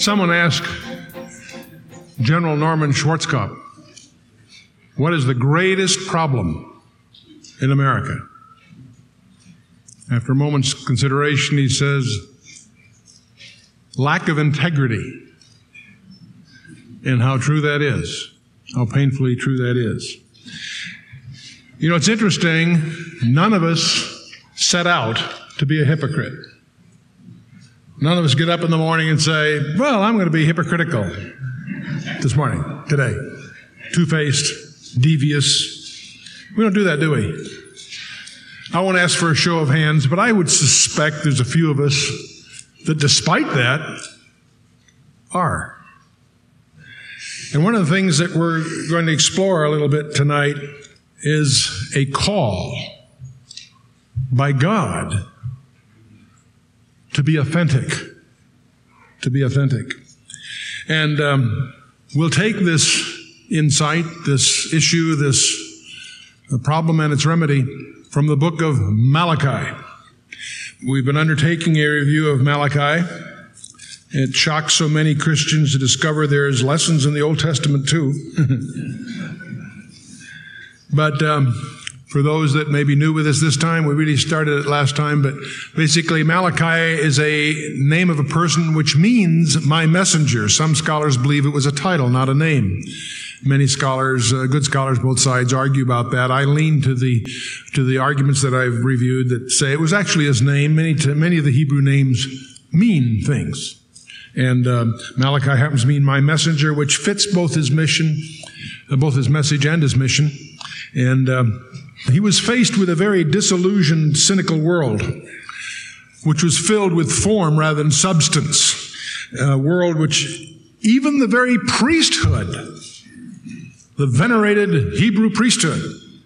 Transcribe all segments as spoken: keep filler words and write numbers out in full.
Someone asked General Norman Schwarzkopf, what is the greatest problem in America? After a moment's consideration, he says, lack of integrity. And how true that is. How painfully true that is. You know, it's interesting, none of us set out to be a hypocrite. None of us get up in the morning and say, well, I'm going to be hypocritical this morning, today. Two-faced, devious. We don't do that, do we? I won't ask for a show of hands, but I would suspect there's a few of us that despite that are. And one of the things that we're going to explore a little bit tonight is a call by God to be authentic, to be authentic. And um, we'll take this insight, this issue, this problem and its remedy from the book of Malachi. We've been undertaking a review of Malachi. It shocks so many Christians to discover there's lessons in the Old Testament too. But um, for those that may be new with us this time, we really started it last time, but basically Malachi is a name of a person which means my messenger. Some scholars believe it was a title, not a name. Many scholars, uh, good scholars, both sides argue about that. I lean to the to the arguments that I've reviewed that say it was actually his name. Many to, many of the Hebrew names mean things, and uh, Malachi happens to mean my messenger, which fits both his mission, uh, both his message and his mission. And um, he was faced with a very disillusioned, cynical world, which was filled with form rather than substance. A world which even the very priesthood, the venerated Hebrew priesthood,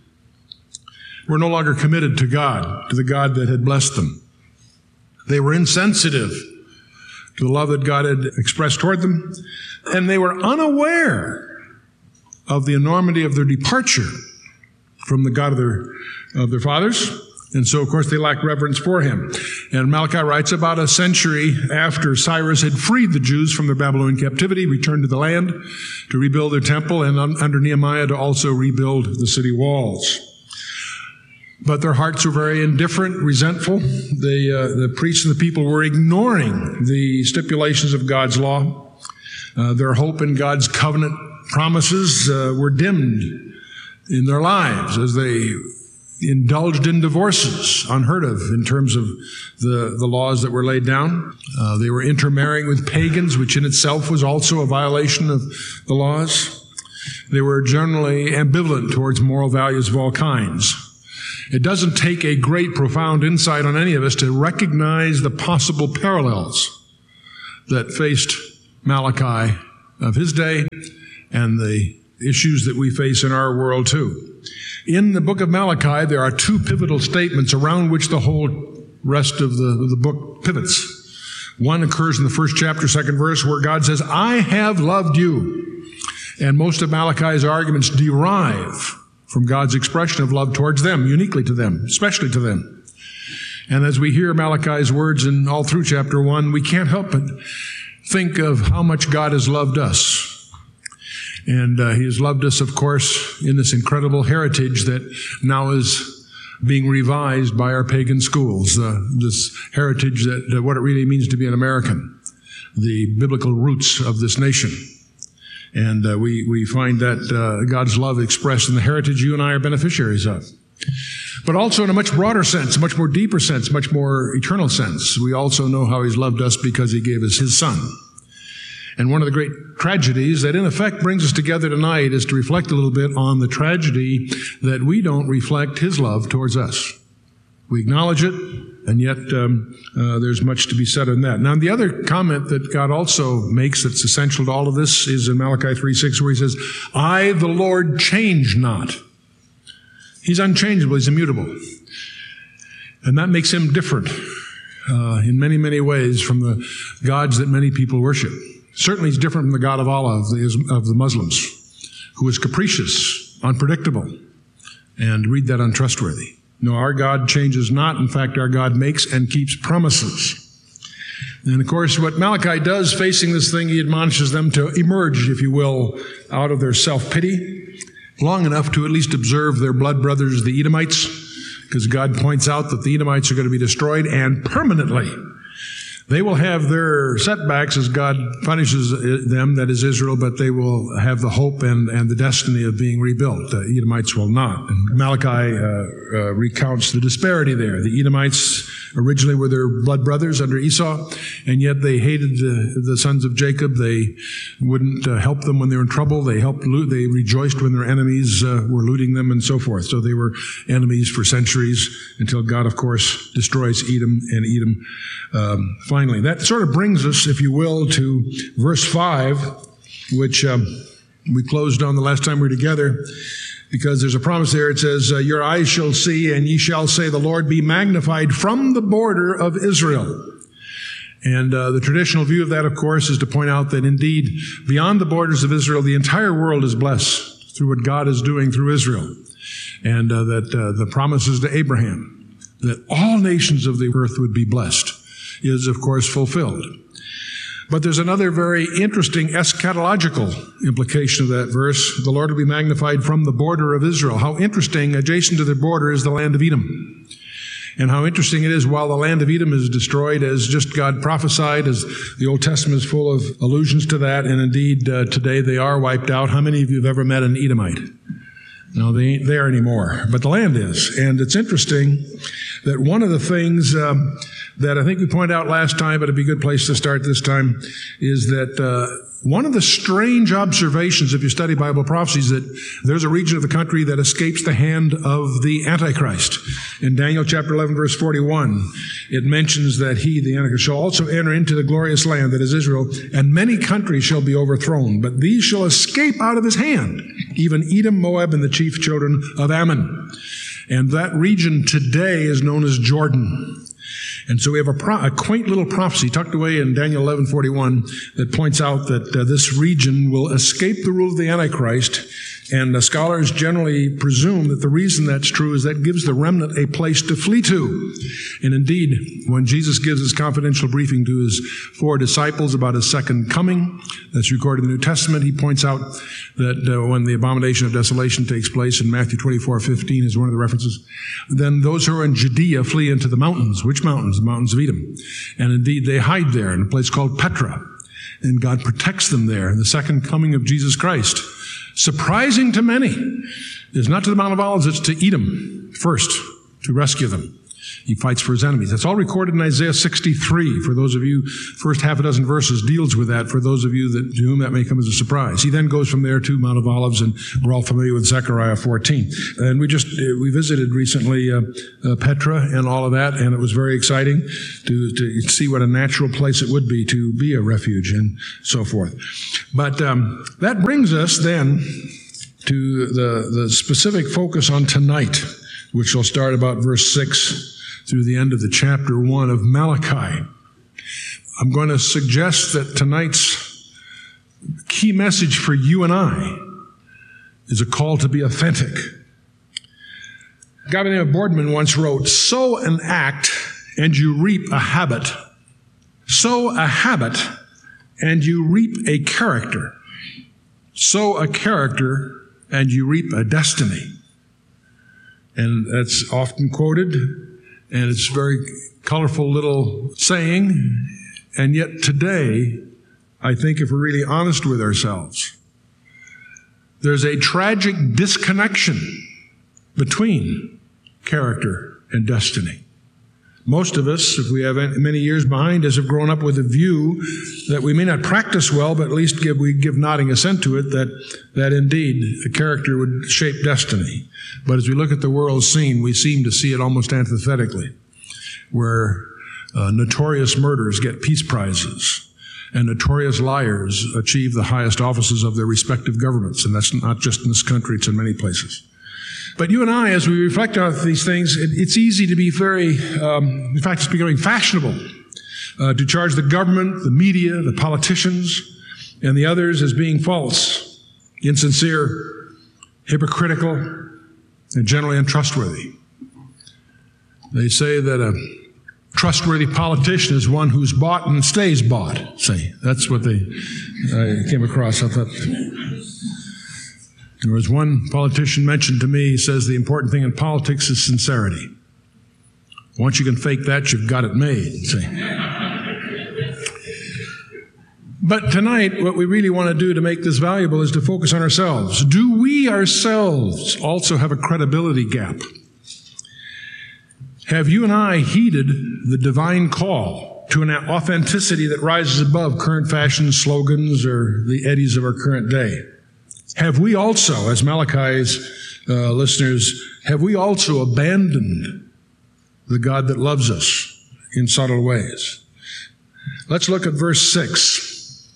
were no longer committed to God, to the God that had blessed them. They were insensitive to the love that God had expressed toward them, and they were unaware of the enormity of their departure from the God of their, of their fathers. And so, of course, they lacked reverence for him. And Malachi writes about a century after Cyrus had freed the Jews from their Babylonian captivity, returned to the land to rebuild their temple, and under Nehemiah to also rebuild the city walls. But their hearts were very indifferent, resentful. The, uh, the priests and the people were ignoring the stipulations of God's law. Uh, their hope in God's covenant promises uh, were dimmed in their lives as they indulged in divorces, unheard of in terms of the, the laws that were laid down. Uh, they were intermarrying with pagans, which in itself was also a violation of the laws. They were generally ambivalent towards moral values of all kinds. It doesn't take a great, profound insight on any of us to recognize the possible parallels that faced Malachi of his day and the issues that we face in our world too. In the book of Malachi, there are two pivotal statements around which the whole rest of the, the book pivots. One occurs in the first chapter, second verse, where God says, I have loved you. And most of Malachi's arguments derive from God's expression of love towards them, uniquely to them, especially to them. And as we hear Malachi's words in all through chapter one, we can't help but think of how much God has loved us. And uh, he has loved us, of course, in this incredible heritage that now is being revised by our pagan schools. Uh, this heritage that uh, what it really means to be an American, the biblical roots of this nation. And uh, we, we find that uh, God's love expressed in the heritage you and I are beneficiaries of. But also in a much broader sense, a much more deeper sense, much more eternal sense. We also know how he's loved us because he gave us his son. And one of the great tragedies that in effect brings us together tonight is to reflect a little bit on the tragedy that we don't reflect his love towards us. We acknowledge it, and yet um, uh, there's much to be said on that. Now, the other comment that God also makes that's essential to all of this is in Malachi three six, where he says, I, the Lord, change not. He's unchangeable. He's immutable. And that makes him different uh, in many, many ways from the gods that many people worship. Certainly he's different from the God of Allah of the, of the Muslims, who is capricious, unpredictable, and read that untrustworthy. No, our God changes not. In fact, our God makes and keeps promises. And of course, what Malachi does facing this thing, he admonishes them to emerge, if you will, out of their self-pity, long enough to at least observe their blood brothers, the Edomites, because God points out that the Edomites are going to be destroyed, and permanently. They will have their setbacks as God punishes them, that is Israel, but they will have the hope and, and the destiny of being rebuilt. The Edomites will not. And Malachi uh, uh, recounts the disparity there. The Edomites originally were their blood brothers under Esau, and yet they hated the, the sons of Jacob. They wouldn't uh, help them when they were in trouble. They helped loot. They rejoiced when their enemies uh, were looting them and so forth. So they were enemies for centuries until God, of course, destroys Edom and Edom um, finally. That sort of brings us, if you will, to verse five, which um, we closed on the last time we were together, because there's a promise there. It says, uh, your eyes shall see, and ye shall say, the Lord be magnified from the border of Israel. And uh, the traditional view of that, of course, is to point out that indeed, beyond the borders of Israel, the entire world is blessed through what God is doing through Israel. And uh, that uh, the promises to Abraham, that all nations of the earth would be blessed, is, of course, fulfilled. But there's another very interesting eschatological implication of that verse. The Lord will be magnified from the border of Israel. How interesting, adjacent to the border is the land of Edom. And how interesting it is, while the land of Edom is destroyed, as just God prophesied, as the Old Testament is full of allusions to that, and indeed uh, today they are wiped out. How many of you have ever met an Edomite? No, they ain't there anymore, but the land is. And it's interesting that one of the things um, that I think we pointed out last time, but it'd be a good place to start this time, is that uh, one of the strange observations, if you study Bible prophecies, that there's a region of the country that escapes the hand of the Antichrist. In Daniel chapter eleven, verse forty-one, it mentions that he, the Antichrist, shall also enter into the glorious land, that is Israel, and many countries shall be overthrown, but these shall escape out of his hand, even Edom, Moab, and the chief children of Ammon. And that region today is known as Jordan. And so we have a, pro- a quaint little prophecy tucked away in Daniel eleven forty-one that points out that uh, this region will escape the rule of the Antichrist. And uh, scholars generally presume that the reason that's true is that gives the remnant a place to flee to. And indeed, when Jesus gives his confidential briefing to his four disciples about his second coming, that's recorded in the New Testament, he points out that uh, when the abomination of desolation takes place in Matthew twenty-four fifteen is one of the references, then those who are in Judea flee into the mountains. Which mountains? The mountains of Edom. And indeed, they hide there in a place called Petra. And God protects them there in the second coming of Jesus Christ. Surprising to many is not to the Mount of Olives, it's to Edom first to rescue them. He fights for his enemies. That's all recorded in Isaiah sixty-three. For those of you, first half a dozen verses deals with that, for those of you that, to whom that may come as a surprise. He then goes from there to Mount of Olives, and we're all familiar with Zechariah fourteen. And we just, we visited recently uh, uh, Petra and all of that, and it was very exciting to, to see what a natural place it would be to be a refuge and so forth. But um, that brings us then to the, the specific focus on tonight, which will start about verse six through the end of the chapter one of Malachi. I'm going to suggest that tonight's key message for you and I is a call to be authentic. A guy by the name of Boardman once wrote, sow an act and you reap a habit. Sow a habit and you reap a character. Sow a character and you reap a destiny. And that's often quoted. And it's a very colorful little saying. And yet today, I think if we're really honest with ourselves, there's a tragic disconnection between character and destiny. Most of us, if we have many years behind us, have grown up with a view that we may not practice well, but at least give, we give nodding assent to it, that, that indeed a character would shape destiny. But as we look at the world scene, we seem to see it almost antithetically, where uh, notorious murderers get peace prizes and notorious liars achieve the highest offices of their respective governments. And that's not just in this country, it's in many places. But you and I, as we reflect on these things, it, it's easy to be very, um, in fact, it's becoming fashionable uh, to charge the government, the media, the politicians, and the others as being false, insincere, hypocritical, and generally untrustworthy. They say that a, trustworthy politician is one who's bought and stays bought. See, that's what they I came across. I thought there was one politician mentioned to me. He says the important thing in politics is sincerity. Once you can fake that, you've got it made. See. But tonight, what we really want to do to make this valuable is to focus on ourselves. Do we ourselves also have a credibility gap? Have you and I heeded the divine call to an authenticity that rises above current fashion slogans or the eddies of our current day? Have we also, as Malachi's uh, listeners, have we also abandoned the God that loves us in subtle ways? Let's look at verse six.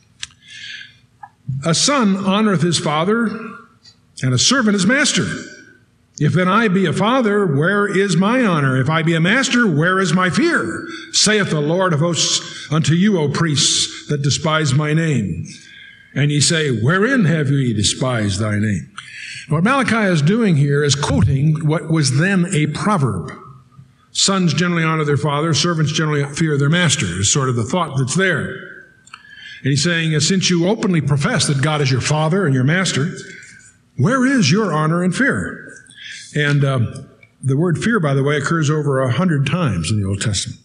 A son honoreth his father, and a servant his master. If then I be a father, where is my honor? If I be a master, where is my fear? Saith the Lord of hosts unto you, O priests, that despise my name. And ye say, wherein have ye despised thy name? What Malachi is doing here is quoting what was then a proverb. Sons generally honor their father, servants generally fear their master, is sort of the thought that's there. And he's saying, since you openly profess that God is your father and your master, where is your honor and fear? And uh, the word fear, by the way, occurs over a hundred times in the Old Testament.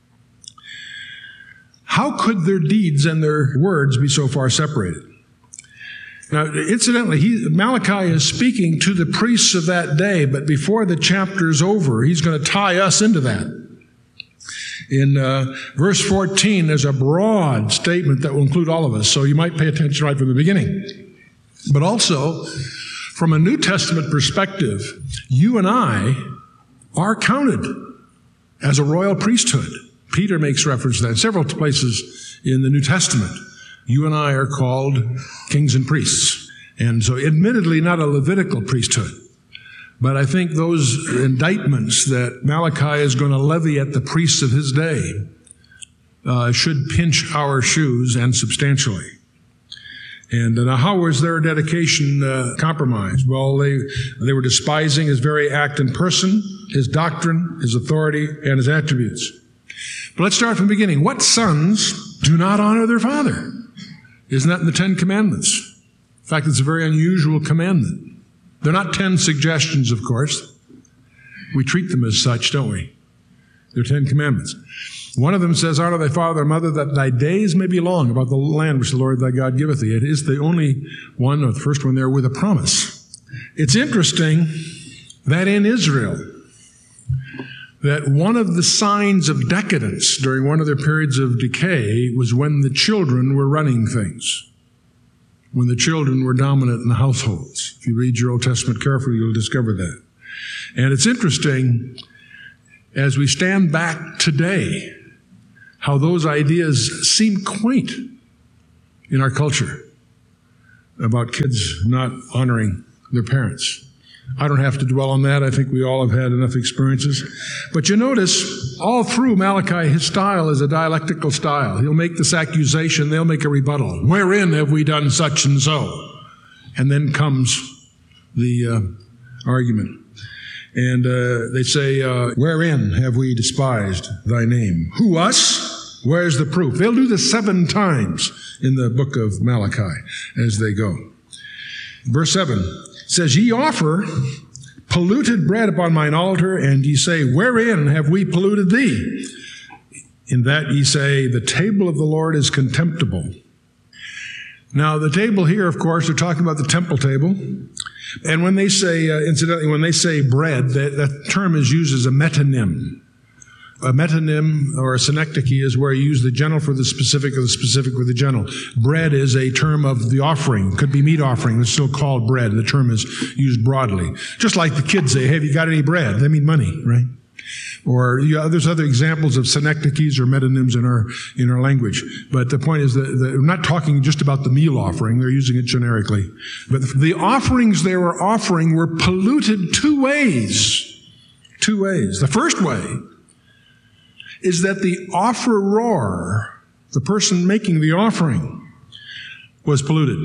How could their deeds and their words be so far separated? Now, incidentally, he, Malachi is speaking to the priests of that day, but before the chapter is over, he's going to tie us into that. In uh, verse fourteen, there's a broad statement that will include all of us, so you might pay attention right from the beginning. But also, from a New Testament perspective, you and I are counted as a royal priesthood. Peter makes reference to that in several places in the New Testament. You and I are called kings and priests. And so admittedly not a Levitical priesthood. But I think those indictments that Malachi is going to levy at the priests of his day uh, should pinch our shoes, and substantially. And uh, how was their dedication uh, compromised? Well, they they were despising his very act and person, his doctrine, his authority, and his attributes. But let's start from the beginning. What sons do not honor their father? Isn't that in the Ten Commandments? In fact, it's a very unusual commandment. They're not ten suggestions, of course. We treat them as such, don't we? They're Ten Commandments. One of them says, honor thy father and mother, that thy days may be long about the land which the Lord thy God giveth thee. It is the only one, or the first one there, with a promise. It's interesting that in Israel, that one of the signs of decadence during one of their periods of decay was when the children were running things, when the children were dominant in the households. If you read your Old Testament carefully, you'll discover that. And it's interesting, as we stand back today, how those ideas seem quaint in our culture about kids not honoring their parents. I don't have to dwell on that. I think we all have had enough experiences. But you notice, all through Malachi, his style is a dialectical style. He'll make this accusation, they'll make a rebuttal. Wherein have we done such and so? And then comes the uh, argument. And uh, they say, uh, wherein have we despised thy name? Who, us? Where's the proof? They'll do this seven times in the book of Malachi as they go. Verse seven says, ye offer polluted bread upon mine altar, and ye say, wherein have we polluted thee? In that ye say, the table of the Lord is contemptible. Now, the table here, of course, they're talking about the temple table. And when they say, uh, incidentally, when they say bread, that, that term is used as a metonym. A metonym or a synecdoche is where you use the general for the specific or the specific for the general. Bread is a term of the offering. Could be meat offering. It's still called bread. The term is used broadly. Just like the kids say, hey, have you got any bread? They mean money, right? Or you know, there's other examples of synecdoches or metonyms in our in our language. But the point is that, that we're not talking just about the meal offering. They're using it generically. But the offerings they were offering were polluted two ways. Two ways. The first way is that the offerer, the person making the offering, was polluted.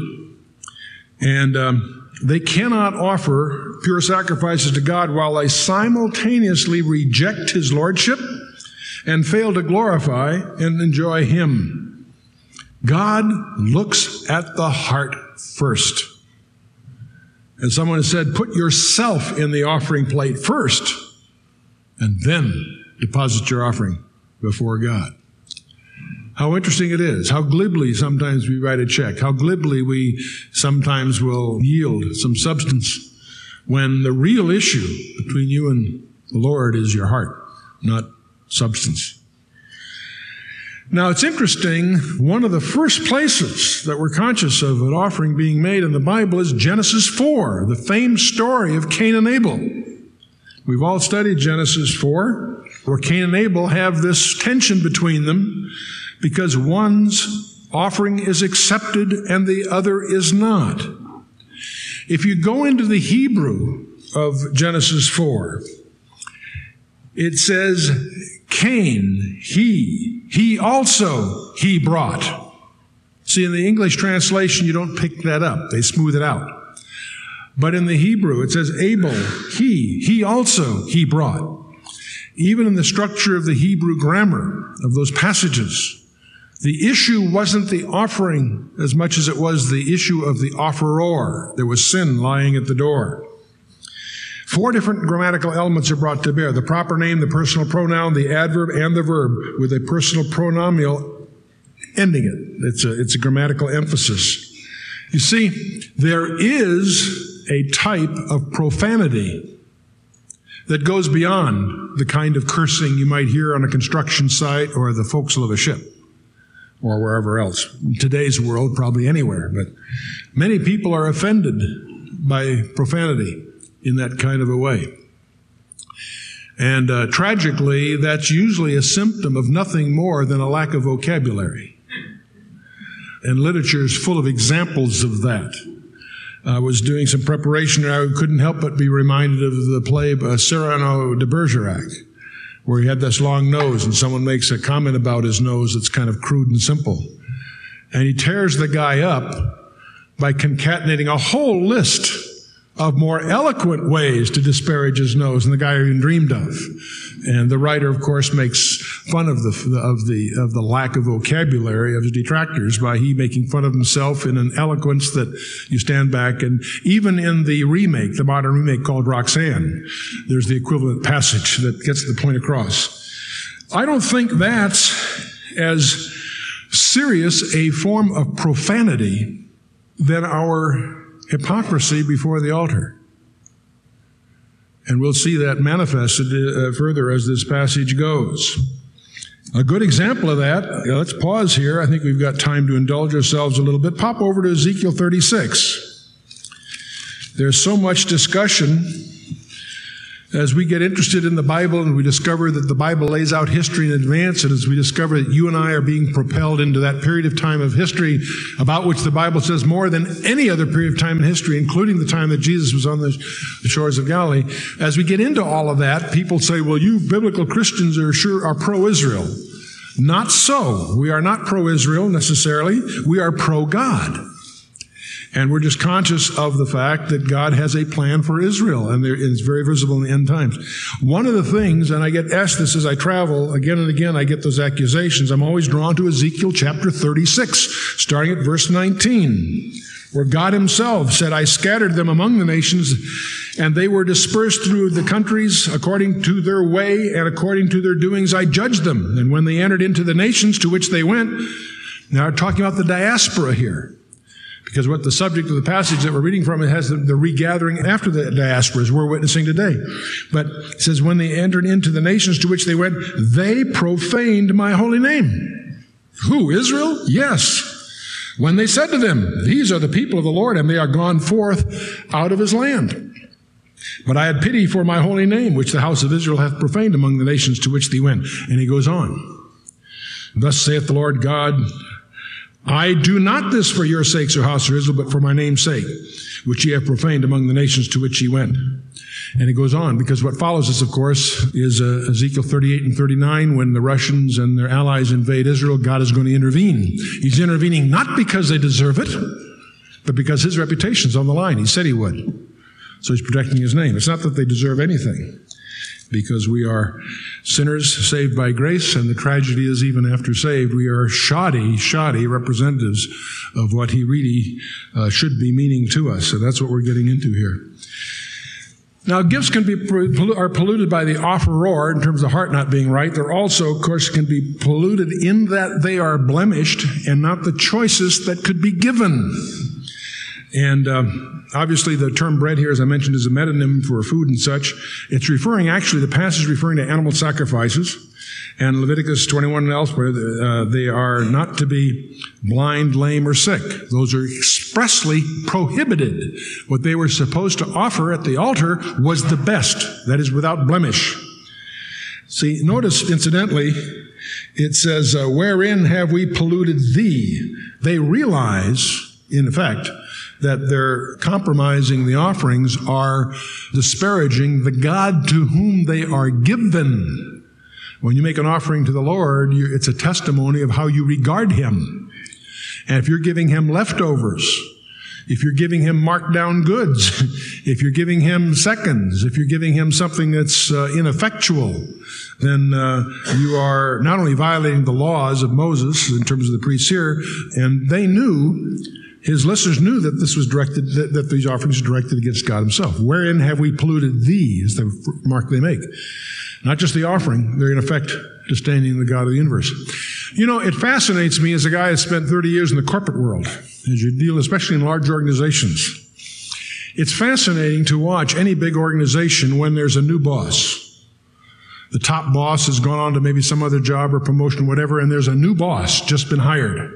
And um, they cannot offer pure sacrifices to God while they simultaneously reject his lordship and fail to glorify and enjoy Him. God looks at the heart first. And someone has said, put yourself in the offering plate first, and then deposit your offering before God. How interesting it is. How glibly sometimes we write a check. How glibly we sometimes will yield some substance when the real issue between you and the Lord is your heart, not substance. Now, it's interesting, one of the first places that we're conscious of an offering being made in the Bible is Genesis four, the famed story of Cain and Abel. We've all studied Genesis four, where Cain and Abel have this tension between them because one's offering is accepted and the other is not. If you go into the Hebrew of Genesis four, it says, Cain, he, he also, he brought. See, in the English translation, you don't pick that up. They smooth it out. But in the Hebrew, it says, Abel, he, he also, he brought. Even in the structure of the Hebrew grammar of those passages, the issue wasn't the offering as much as it was the issue of the offeror. There was sin lying at the door. Four different grammatical elements are brought to bear: the proper name, the personal pronoun, the adverb, and the verb, with a personal pronominal ending it. It's a, it's a grammatical emphasis. You see, there is a type of profanity that goes beyond the kind of cursing you might hear on a construction site or the forecastle of a ship or wherever else. In today's world, probably anywhere, but many people are offended by profanity in that kind of a way. And uh, tragically, that's usually a symptom of nothing more than a lack of vocabulary. And literature is full of examples of that. I was doing some preparation and I couldn't help but be reminded of the play uh, Cyrano de Bergerac, where he had this long nose and someone makes a comment about his nose that's kind of crude and simple. And he tears the guy up by concatenating a whole list of more eloquent ways to disparage his nose than the guy even dreamed of. And the writer, of course, makes fun of the of the of the lack of vocabulary of his detractors by he making fun of himself in an eloquence that you stand back. And even in the remake, the modern remake called Roxanne, there's the equivalent passage that gets the point across. I don't think that's as serious a form of profanity than our hypocrisy before the altar. And we'll see that manifested uh, further as this passage goes. A good example of that, uh, let's pause here. I think we've got time to indulge ourselves a little bit. Pop over to Ezekiel thirty-six. There's so much discussion as we get interested in the Bible and we discover that the Bible lays out history in advance, and as we discover that you and I are being propelled into that period of time of history about which the Bible says more than any other period of time in history, including the time that Jesus was on the shores of Galilee. As we get into all of that, people say, well, you biblical Christians are sure are pro-Israel. Not so. We are not pro-Israel necessarily. We are pro-God. And we're just conscious of the fact that God has a plan for Israel, and it's very visible in the end times. One of the things, and I get asked this as I travel, again and again I get those accusations, I'm always drawn to Ezekiel chapter thirty-six, starting at verse nineteen, where God himself said, I scattered them among the nations, and they were dispersed through the countries according to their way, and according to their doings I judged them. And when they entered into the nations to which they went, now we're talking about the diaspora here, because what the subject of the passage that we're reading from, it has the, the regathering after the diaspora, as we're witnessing today. But it says, when they entered into the nations to which they went, they profaned my holy name. Who, Israel? Yes. When they said to them, these are the people of the Lord, and they are gone forth out of his land. But I had pity for my holy name, which the house of Israel hath profaned among the nations to which they went. And he goes on. Thus saith the Lord God, I do not this for your sakes, O house of Israel, but for my name's sake, which ye have profaned among the nations to which ye went. And it goes on, because what follows this, of course, is uh, Ezekiel thirty-eight and thirty-nine, when the Russians and their allies invade Israel, God is going to intervene. He's intervening not because they deserve it, but because his reputation's on the line. He said he would. So he's protecting his name. It's not that they deserve anything. because we are sinners saved by grace, and the tragedy is even after saved, we are shoddy, shoddy representatives of what he really uh, should be meaning to us. So that's what we're getting into here. Now, gifts can be are polluted by the offeror in terms of the heart not being right. They're also, of course, can be polluted in that they are blemished and not the choices that could be given. And um, obviously the term bread here, as I mentioned, is a metonym for food and such. It's referring, actually, the passage is referring to animal sacrifices. And Leviticus twenty-one and elsewhere, uh, they are not to be blind, lame, or sick. Those are expressly prohibited. What they were supposed to offer at the altar was the best, that is, without blemish. See, notice, incidentally, it says, uh, wherein have we polluted thee? They realize, in effect, that they're compromising the offerings, are disparaging the God to whom they are given. When you make an offering to the Lord, you, it's a testimony of how you regard Him. And if you're giving Him leftovers, if you're giving Him marked down goods, if you're giving Him seconds, if you're giving Him something that's uh, ineffectual, then uh, you are not only violating the laws of Moses in terms of the priests here, and they knew, his listeners knew that this was directed, that, that these offerings were directed against God Himself. Wherein have we polluted thee, is the remark they make. Not just the offering, they're in effect disdaining the God of the universe. You know, it fascinates me as a guy who spent thirty years in the corporate world, as you deal especially in large organizations. It's fascinating to watch any big organization when there's a new boss. The top boss has gone on to maybe some other job or promotion, whatever, and there's a new boss just been hired.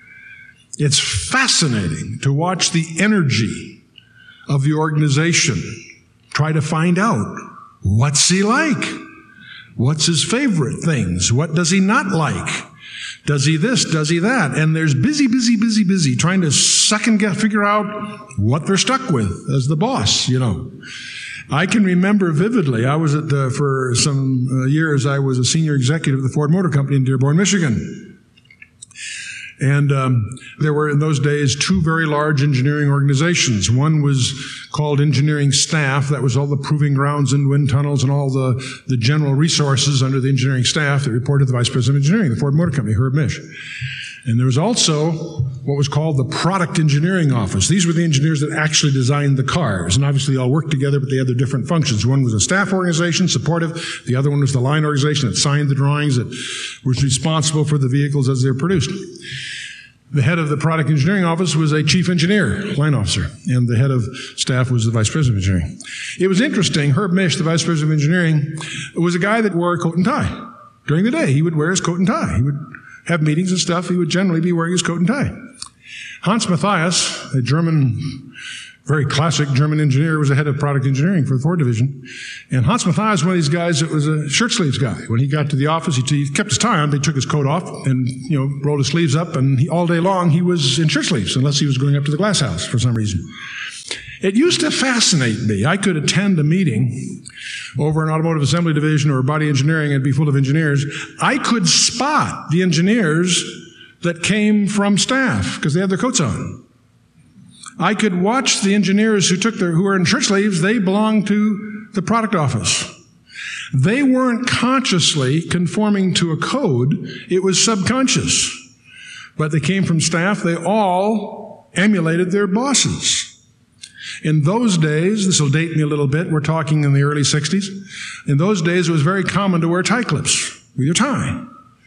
It's fascinating to watch the energy of the organization. Try to find out, what's he like? What's his favorite things? What does he not like? Does he this? Does he that? And there's busy, busy, busy, busy trying to second guess, figure out what they're stuck with as the boss, you know. I can remember vividly, I was at the, for some uh, years, I was a senior executive of the Ford Motor Company in Dearborn, Michigan. And um, there were in those days two very large engineering organizations. One was called Engineering Staff. That was all the proving grounds and wind tunnels and all the, the general resources under the engineering staff that reported to the Vice President of Engineering, the Ford Motor Company, Herb Misch. And there was also what was called the Product Engineering Office. These were the engineers that actually designed the cars. And obviously they all worked together, but they had their different functions. One was a staff organization, supportive. The other one was the line organization that signed the drawings, that was responsible for the vehicles as they were produced. The head of the Product Engineering Office was a chief engineer, line officer, and the head of staff was the Vice President of Engineering. It was interesting. Herb Misch, the Vice President of Engineering, was a guy that wore a coat and tie. During the day, he would wear his coat and tie. He would have meetings and stuff. He would generally be wearing his coat and tie. Hans Matthias, a German, very classic German engineer, was the head of product engineering for the Ford division. And Hans Matthias was one of these guys that was a shirt sleeves guy. When he got to the office, he, he kept his tie on. They took his coat off and, you know, rolled his sleeves up. And he, all day long, he was in shirt sleeves, unless he was going up to the glass house for some reason. It used to fascinate me. I could attend a meeting over an automotive assembly division or body engineering and be full of engineers. I could spot the engineers that came from staff because they had their coats on. I could watch the engineers who took their, who were in shirt sleeves. They belonged to the product office. They weren't consciously conforming to a code. It was subconscious. But they came from staff. They all emulated their bosses. In those days, this will date me a little bit, we're talking in the early sixties. In those days, it was very common to wear tie clips with your tie.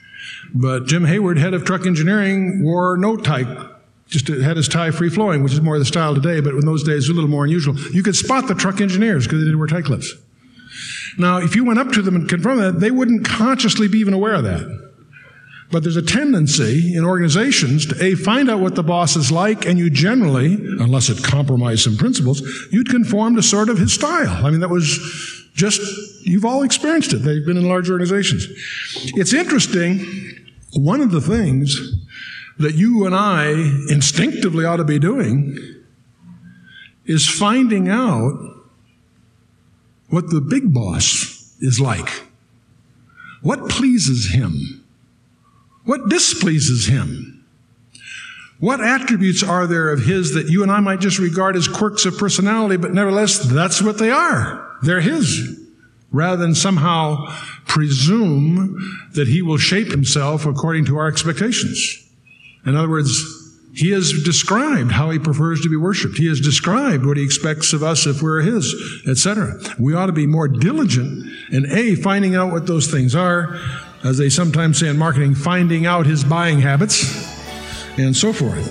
But Jim Hayward, head of truck engineering, wore no tie, just had his tie free-flowing, which is more the style today, but in those days, it was a little more unusual. You could spot the truck engineers because they didn't wear tie clips. Now, if you went up to them and confronted that, they wouldn't consciously be even aware of that. But there's a tendency in organizations to, A, find out what the boss is like, and you generally, unless it compromised some principles, you'd conform to sort of his style. I mean, that was just, you've all experienced it. They've been in large organizations. It's interesting, one of the things that you and I instinctively ought to be doing is finding out what the big boss is like. What pleases him? What displeases him? What attributes are there of his that you and I might just regard as quirks of personality, but nevertheless, that's what they are. They're his. rather than somehow presume that he will shape himself according to our expectations. In other words, he has described how he prefers to be worshiped. He has described what he expects of us if we're his, et cetera. We ought to be more diligent in A, finding out what those things are, as they sometimes say in marketing, finding out his buying habits, and so forth.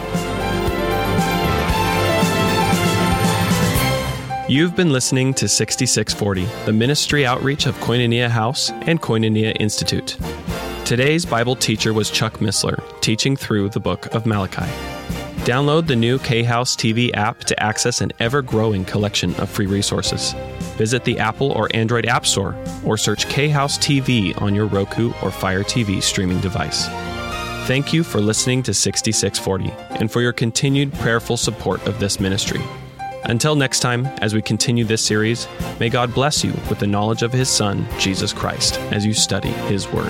You've been listening to sixty-six forty, the ministry outreach of Koinonia House and Koinonia Institute. Today's Bible teacher was Chuck Missler, teaching through the book of Malachi. Download the new K-House T V app to access an ever-growing collection of free resources. Visit the Apple or Android App Store, or search K-House T V on your Roku or Fire T V streaming device. Thank you for listening to sixty-six forty and for your continued prayerful support of this ministry. Until next time, as we continue this series, may God bless you with the knowledge of His Son, Jesus Christ, as you study His Word.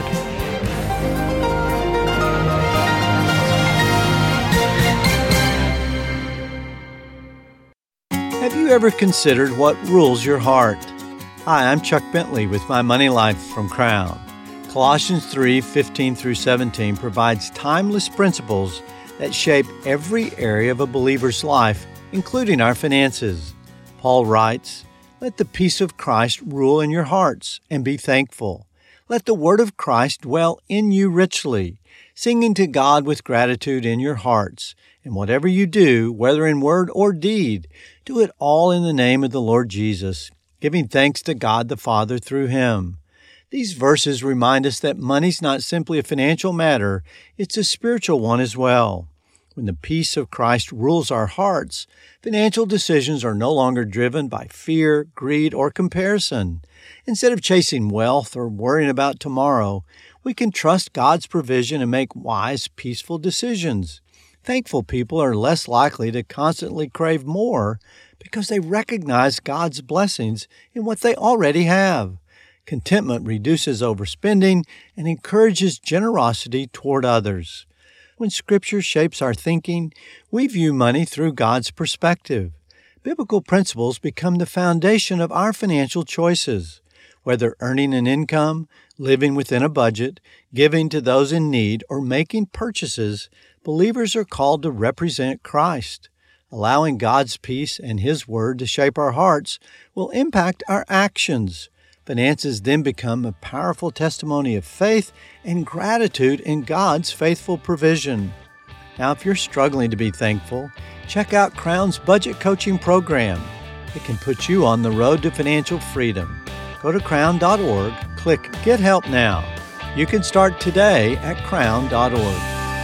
Have you ever considered what rules your heart? Hi, I'm Chuck Bentley with My Money Life from Crown. Colossians three fifteen through seventeen provides timeless principles that shape every area of a believer's life, including our finances. Paul writes, "Let the peace of Christ rule in your hearts, and be thankful. Let the word of Christ dwell in you richly, singing to God with gratitude in your hearts. And whatever you do, whether in word or deed, do it all in the name of the Lord Jesus, giving thanks to God the Father through Him." These verses remind us that money's not simply a financial matter, it's a spiritual one as well. When the peace of Christ rules our hearts, financial decisions are no longer driven by fear, greed, or comparison. Instead of chasing wealth or worrying about tomorrow, we can trust God's provision and make wise, peaceful decisions. Thankful people are less likely to constantly crave more because they recognize God's blessings in what they already have. Contentment reduces overspending and encourages generosity toward others. When Scripture shapes our thinking, we view money through God's perspective. Biblical principles become the foundation of our financial choices. Whether earning an income, living within a budget, giving to those in need, or making purchases, believers are called to represent Christ. Allowing God's peace and His Word to shape our hearts will impact our actions. Finances then become a powerful testimony of faith and gratitude in God's faithful provision. Now, if you're struggling to be thankful, check out Crown's Budget Coaching Program. It can put you on the road to financial freedom. Go to crown dot org, click Get Help Now. You can start today at crown dot org.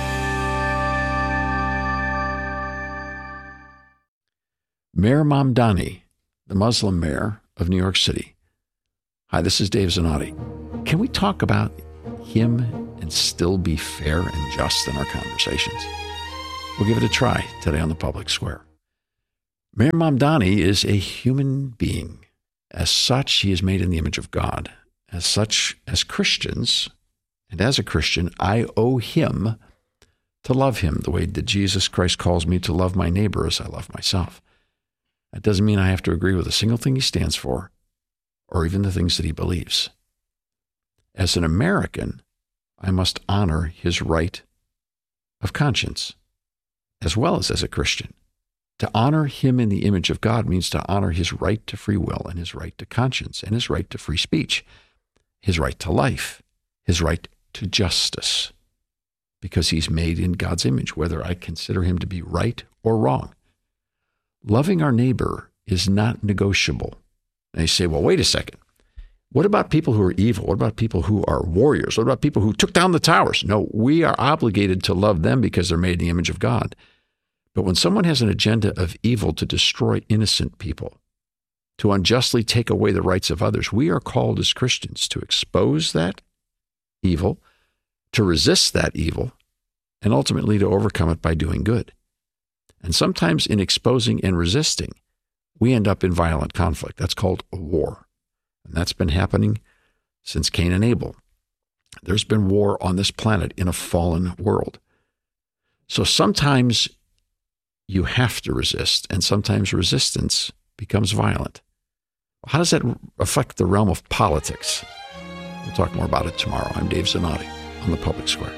Mayor Mamdani, the Muslim mayor of New York City. Hi, this is Dave Zanotti. Can we talk about him and still be fair and just in our conversations? We'll give it a try today on the Public Square. Mayor Mamdani is a human being. As such, he is made in the image of God. As such, as Christians, and as a Christian, I owe him to love him the way that Jesus Christ calls me to love my neighbor as I love myself. That doesn't mean I have to agree with a single thing he stands for, or even the things that he believes. As an American, I must honor his right of conscience, as well as as a Christian. To honor him in the image of God means to honor his right to free will and his right to conscience and his right to free speech, his right to life, his right to justice, because he's made in God's image, whether I consider him to be right or wrong. Loving our neighbor is not negotiable. And you say, well, wait a second. What about people who are evil? What about people who are warriors? What about people who took down the towers? No, we are obligated to love them because they're made in the image of God. But when someone has an agenda of evil to destroy innocent people, to unjustly take away the rights of others, we are called as Christians to expose that evil, to resist that evil, and ultimately to overcome it by doing good. And sometimes in exposing and resisting, we end up in violent conflict. That's called a war. And that's been happening since Cain and Abel. There's been war on this planet in a fallen world. So sometimes you have to resist, and sometimes resistance becomes violent. How does that affect the realm of politics? We'll talk more about it tomorrow. I'm Dave Zanotti on the Public Square.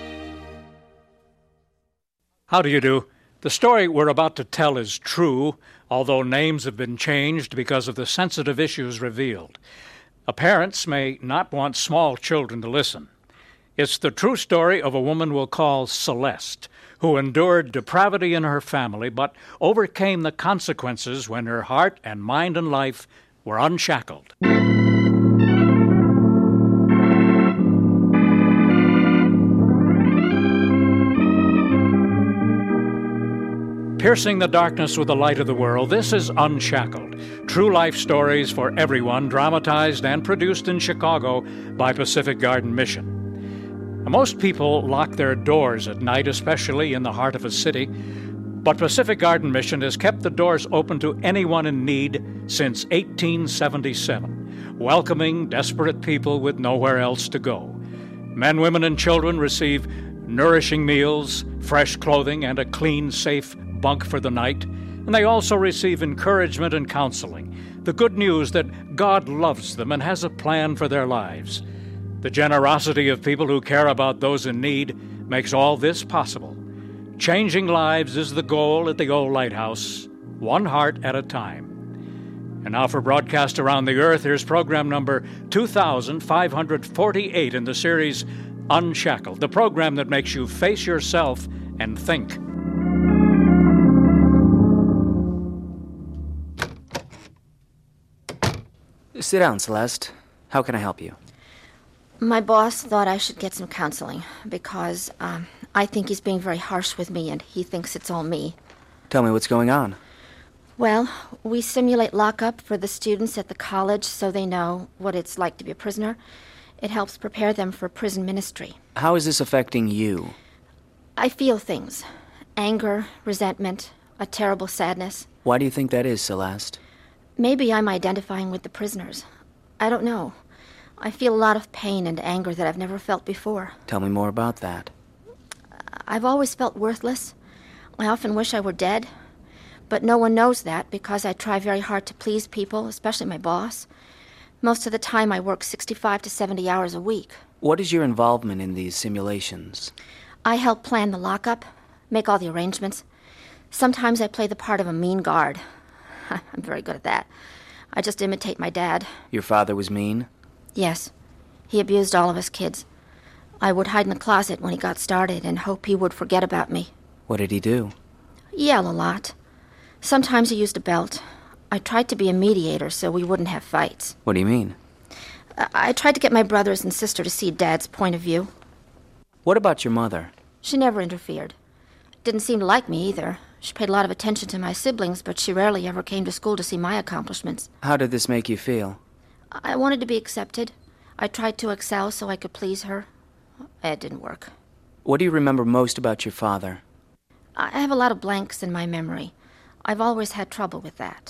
How do you do? The story we're about to tell is true, although names have been changed because of the sensitive issues revealed. Parents may not want small children to listen. It's the true story of a woman we'll call Celeste, who endured depravity in her family but overcame the consequences when her heart and mind and life were unshackled. Piercing the darkness with the light of the world, this is Unshackled. True life stories for everyone, dramatized and produced in Chicago by Pacific Garden Mission. Now, most people lock their doors at night, especially in the heart of a city, but Pacific Garden Mission has kept the doors open to anyone in need since eighteen seventy-seven, welcoming desperate people with nowhere else to go. Men, women, and children receive nourishing meals, fresh clothing, and a clean, safe bunk for the night, and they also receive encouragement and counseling, the good news that God loves them and has a plan for their lives. The generosity of people who care about those in need makes all this possible. Changing lives is the goal at the old lighthouse, one heart at a time. And now for broadcast around the earth, here's program number two thousand five hundred forty-eight in the series Unshackled, the program that makes you face yourself and think. Sit down, Celeste. How can I help you? My boss thought I should get some counseling because um, I think he's being very harsh with me and he thinks it's all me. Tell me what's going on. Well, we simulate lockup for the students at the college so they know what it's like to be a prisoner. It helps prepare them for prison ministry. How is this affecting you? I feel things. Anger, resentment, a terrible sadness. Why do you think that is, Celeste? Maybe I'm identifying with the prisoners. I don't know. I feel a lot of pain and anger that I've never felt before. Tell me more about that. I've always felt worthless. I often wish I were dead. But no one knows that because I try very hard to please people, especially my boss. Most of the time I work sixty-five to seventy hours a week. What is your involvement in these simulations? I help plan the lockup, make all the arrangements. Sometimes I play the part of a mean guard. I'm very good at that. I just imitate my dad. Your father was mean? Yes. He abused all of us kids. I would hide in the closet when he got started and hope he would forget about me. What did he do? Yell a lot. Sometimes he used a belt. I tried to be a mediator so we wouldn't have fights. What do you mean? I, I tried to get my brothers and sister to see Dad's point of view. What about your mother? She never interfered. Didn't seem to like me either. She paid a lot of attention to my siblings, but she rarely ever came to school to see my accomplishments. How did this make you feel? I wanted to be accepted. I tried to excel so I could please her. It didn't work. What do you remember most about your father? I have a lot of blanks in my memory. I've always had trouble with that.